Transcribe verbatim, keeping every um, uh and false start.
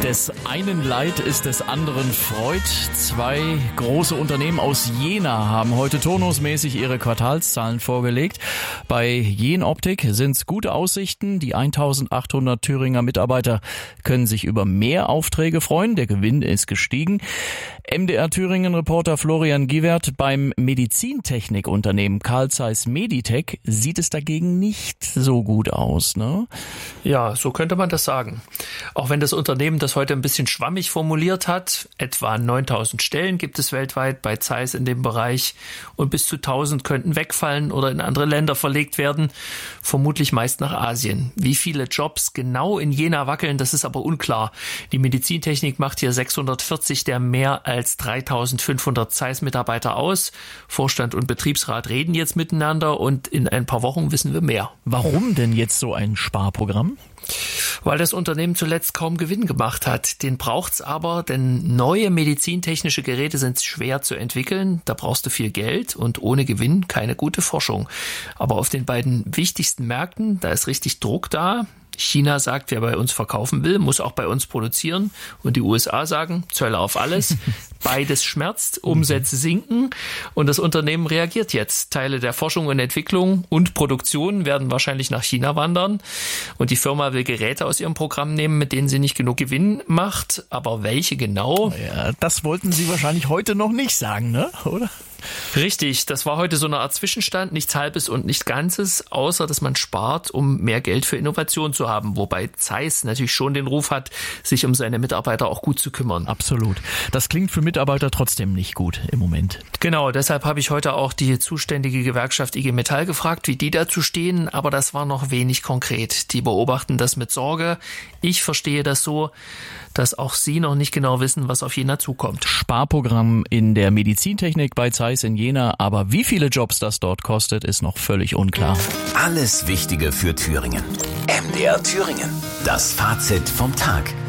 Des einen Leid ist des anderen Freud. Zwei große Unternehmen aus Jena haben heute turnusmäßig ihre Quartalszahlen vorgelegt. Bei Jenoptik sind es gute Aussichten. Die eintausendachthundert Thüringer Mitarbeiter können sich über mehr Aufträge freuen. Der Gewinn ist gestiegen. M D R Thüringen-Reporter Florian Giewert: Beim Medizintechnikunternehmen Carl Zeiss Meditec sieht es dagegen nicht so gut aus, ne? Ja, so könnte man das sagen. Auch wenn das Unternehmen das heute ein bisschen schwammig formuliert hat, etwa neuntausend Stellen gibt es weltweit bei Zeiss in dem Bereich und bis zu tausend könnten wegfallen oder in andere Länder verlegt werden, vermutlich meist nach Asien. Wie viele Jobs genau in Jena wackeln, das ist aber unklar. Die Medizintechnik macht hier sechshundertvierzig der mehr als dreitausendfünfhundert Zeiss-Mitarbeiter aus. Vorstand und Betriebsrat reden jetzt miteinander und in ein paar Wochen wissen wir mehr. Warum denn jetzt so ein Sparprogramm? Weil das Unternehmen zuletzt kaum Gewinn gemacht hat. Den braucht's aber, denn neue medizintechnische Geräte sind schwer zu entwickeln. Da brauchst du viel Geld und ohne Gewinn keine gute Forschung. Aber auf den beiden wichtigsten Märkten, da ist richtig Druck da. China sagt, wer bei uns verkaufen will, muss auch bei uns produzieren. Und die U S A sagen, Zölle auf alles. Beides schmerzt, Umsätze sinken. Und das Unternehmen reagiert jetzt. Teile der Forschung und Entwicklung und Produktion werden wahrscheinlich nach China wandern. Und die Firma will Geräte aus ihrem Programm nehmen, mit denen sie nicht genug Gewinn macht. Aber welche genau? Ja, das wollten Sie wahrscheinlich heute noch nicht sagen, ne? Oder? Richtig, das war heute so eine Art Zwischenstand, nichts Halbes und nicht Ganzes, außer dass man spart, um mehr Geld für Innovation zu haben, wobei Zeiss natürlich schon den Ruf hat, sich um seine Mitarbeiter auch gut zu kümmern. Absolut. Das klingt für Mitarbeiter trotzdem nicht gut im Moment. Genau, deshalb habe ich heute auch die zuständige Gewerkschaft I G Metall gefragt, wie die dazu stehen, aber das war noch wenig konkret. Die beobachten das mit Sorge. Ich verstehe das so, dass auch sie noch nicht genau wissen, was auf Jena zukommt. Sparprogramm in der Medizintechnik bei Zeiss in Jena, aber wie viele Jobs das dort kostet, ist noch völlig unklar. Alles Wichtige für Thüringen. M D R Thüringen. Das Fazit vom Tag.